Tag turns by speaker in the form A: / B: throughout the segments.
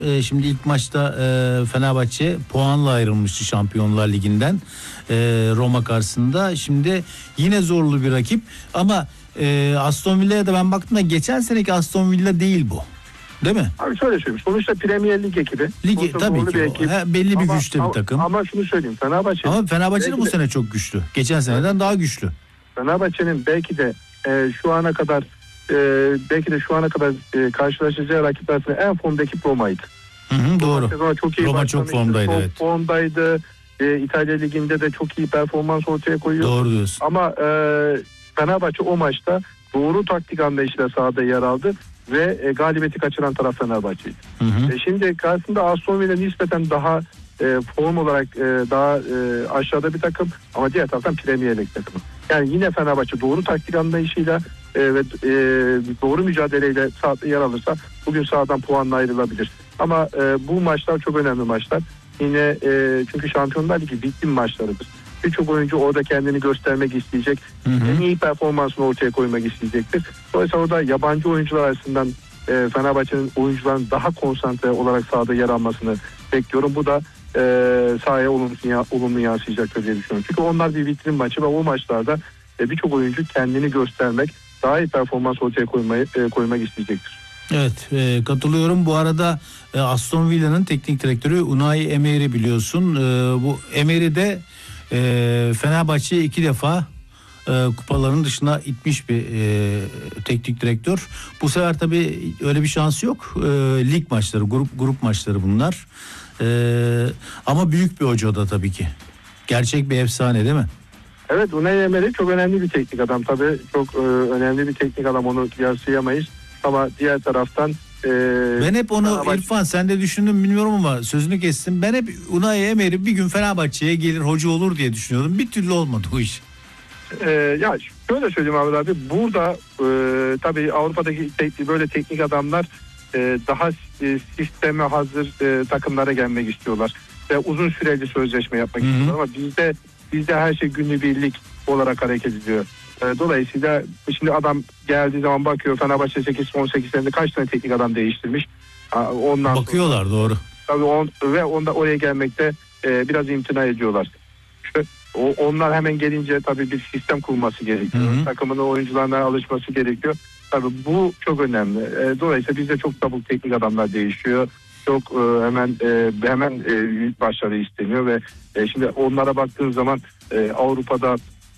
A: Şimdi ilk maçta Fenerbahçe puanla ayrılmıştı Şampiyonlar Ligi'nden Roma karşısında. Şimdi yine zorlu bir rakip ama Aston Villa'ya da ben baktım da geçen seneki Aston Villa değil bu. Değil mi?
B: Abi şöyle söyleyeyim. Sonuçta Premier Lig ekibi.
A: Ligi tabii ki. Belli bir güçte bir takım.
B: Ama şunu söyleyeyim.
A: Fenerbahçe de bu sene çok güçlü. Geçen seneden daha güçlü.
B: Fenerbahçe'nin belki de şu ana kadar karşılaşacağı rakip arasında en formdaki Roma'ydı.
A: Doğru.
B: Çok iyi
A: Roma çok formdaydı.
B: Çok formdaydı. İtalya Ligi'nde de çok iyi performans ortaya koyuyor.
A: Doğru diyorsun.
B: Ama Fenerbahçe o maçta doğru taktik anlayışıyla sahada yer aldı ve galibiyeti kaçıran taraf Fenerbahçe'ydi. Şimdi karşısında Aston Villa nispeten daha form olarak daha aşağıda bir takım ama diğer taraftan Premier Lig takımı. Yani yine Fenerbahçe doğru taktik anlayışıyla ve doğru mücadeleyle sahada yer alırsa bugün sahadan puanla ayrılabilir. Ama bu maçlar çok önemli maçlar. Yine çünkü Şampiyonlar Ligi bitti maçlarıdır. Birçok oyuncu orada kendini göstermek isteyecek. En iyi performansını ortaya koymak isteyecektir. Dolayısıyla orada yabancı oyuncular arasından Fenerbahçe'nin oyuncuların daha konsantre olarak sahada yer almasını bekliyorum. Bu da sahaya olumlu yansıyacaktır diye düşünüyorum. Çünkü onlar bir vitrin maçı ve o maçlarda birçok oyuncu kendini göstermek, daha iyi performans ortaya koymak isteyecektir.
A: Evet, katılıyorum. Bu arada Aston Villa'nın teknik direktörü Unai Emery biliyorsun. Bu Emery de Fenerbahçe'yi 2 defa kupaların dışına itmiş bir teknik direktör. Bu sefer tabii öyle bir şansı yok. Lig maçları, grup maçları bunlar. Ama büyük bir hoca da tabii ki. Gerçek bir efsane değil mi?
B: Evet, Unai Emery çok önemli bir teknik adam. Tabii çok önemli bir teknik adam, onu kıyaslayamayız. Ama diğer taraftan
A: ben hep onu İrfan, sen de düşündün bilmiyorum ama sözünü kestim. Ben hep Unai Emery bir gün Fenerbahçe'ye gelir hoca olur diye düşünüyordum. Bir türlü olmadı bu iş.
B: Ya şöyle söyleyeyim abi, burada tabii Avrupa'daki böyle teknik adamlar daha sisteme hazır takımlara gelmek istiyorlar ve uzun süreli sözleşme yapmak istiyorlar ama bizde her şey günübirlik olarak hareket ediyor. Dolayısıyla şimdi adam geldiği zaman bakıyor, Fenerbahçe 8-18 senede kaç tane teknik adam değiştirmiş. Ondan
A: bakıyorlar sonra, doğru.
B: Tabii ve oraya gelmekte biraz imtina ediyorlar. İşte onlar hemen gelince tabii bir sistem kurması gerekiyor. Takımın oyuncularına alışması gerekiyor. Tabii bu çok önemli. Dolayısıyla bizde çok çabuk teknik adamlar değişiyor. Çok hemen başarı isteniyor ve şimdi onlara baktığın zaman Avrupa'da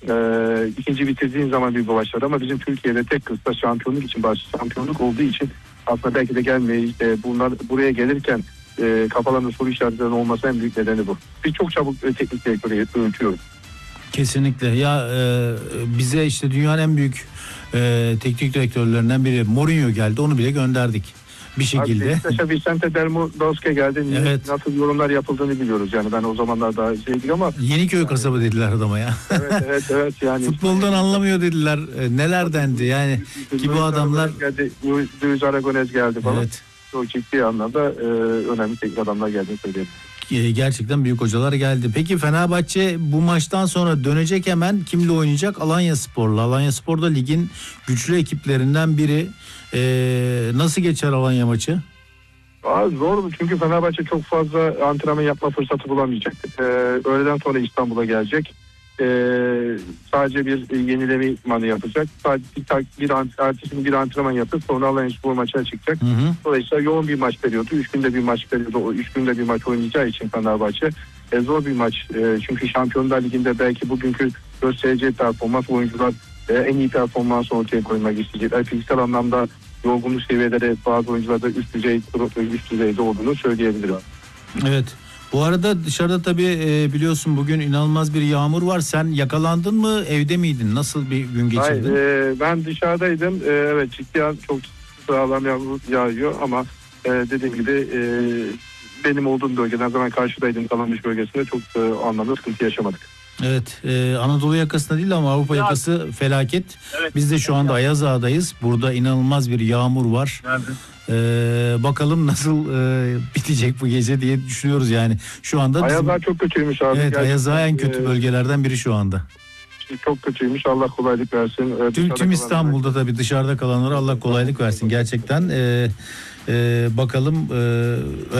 B: ikinci bitirdiğin zaman bir başarı ama bizim Türkiye'de tek kısıtla şampiyonluk olduğu için aslında belki de gelmeyi bunlar buraya gelirken kafalarında soru işaretlerinin olması en büyük nedeni bu. Biz çok çabuk teknik direktörü ölçüyoruz.
A: Kesinlikle. Ya bize işte dünyanın en büyük teknik direktörlerinden biri Mourinho geldi. Onu bile gönderdik bir şekilde.
B: Abi, Vicente Del Bosque geldi.
A: Evet.
B: Nasıl yorumlar yapıldığını biliyoruz. Yani ben o zamanlar daha şeydik ama.
A: Yeniköy kasabı dediler adama ya.
B: Evet yani.
A: Futboldan anlamıyor dediler. Neler dendi yani. Ki bu adamlar.
B: Luis Aragonés geldi falan.
A: Evet.
B: Çok ciddi anlamda önemli teknik adamlar geldiğini söyleyelim.
A: Gerçekten büyük hocalar geldi. Peki Fenerbahçe bu maçtan sonra dönecek, hemen kimle oynayacak? Alanyaspor'la. Alanyaspor da ligin güçlü ekiplerinden biri. Nasıl geçer Alanya maçı?
B: Zor çünkü Fenerbahçe çok fazla antrenman yapma fırsatı bulamayacak. Öğleden sonra İstanbul'a gelecek. Sadece bir yenileme idmanı yapacak. Sadece bir antrenman yapıp sonra Alanyaspor maçına çıkacak. Dolayısıyla yoğun bir maç periyodu. 3 günde bir maç periyodu. 3 günde bir maç oynayacağı için Fenerbahçe zor bir maç. Çünkü Şampiyonlar Ligi'nde belki bugünkü göstereceği performans, oyuncular en iyi performans ortaya koymak isteyecekler. Fiziksel anlamda yorgunluk seviyeleri bazı oyuncularda üst düzeyde olduğunu söyleyebilirim.
A: Evet. Bu arada dışarıda tabii biliyorsun bugün inanılmaz bir yağmur var. Sen yakalandın mı? Evde miydin? Nasıl bir gün geçirdin?
B: Hayır, ben dışarıdaydım. Evet, çok sağlam yağmur yağıyor ama dediğim gibi benim olduğum bölgeden zaman karşıdaydım, Kalamış bölgesinde çok anlamda sıkıntı yaşamadık.
A: Evet, Anadolu yakasında değil ama Avrupa yakası felaket. Evet. Biz de şu anda Ayaz Ağa'dayız. Burada inanılmaz bir yağmur var. Bakalım nasıl bitecek bu gece diye düşünüyoruz yani. Şu anda
B: Ayaz Ağa çok kötüymüş abi.
A: Evet, Ayaz Ağa en kötü bölgelerden biri şu anda.
B: Çok kötüymüş. Allah kolaylık versin.
A: Tüm İstanbul'da tabii dışarıda kalanlara Allah kolaylık versin gerçekten. Bakalım